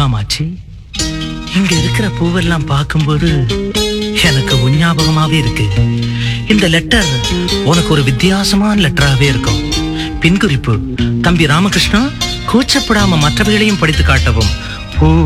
காமாட்சி, இங்க இருக்கிற பூவெல்லாம் பார்க்கும்போது எனக்கு உன் ஞாபகமாவே இருக்கு. இந்த லெட்டர் உனக்கு ஒரு வித்தியாசமான லெட்டராவே இருக்கும். பின்குறிப்பு: தம்பி ராமகிருஷ்ணா, கூச்சப்படாம மற்றவைகளையும் படித்து காட்டவும். பூ